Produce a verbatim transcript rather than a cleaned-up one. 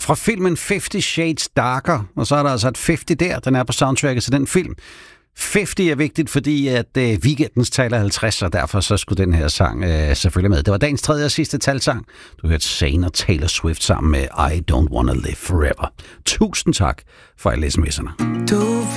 fra filmen Fifty Shades Darker, og så er der altså et halvtreds der, den er på soundtracket til den film. halvtreds er vigtigt, fordi at øh, weekendens tal er halvtreds, og derfor så skulle den her sang øh, selvfølgelig med. Det var dagens tredje og sidste talsang. Du hørte Zayn og Taylor Swift sammen med I Don't Wanna Live Forever. Tusind tak for alle sms'erne.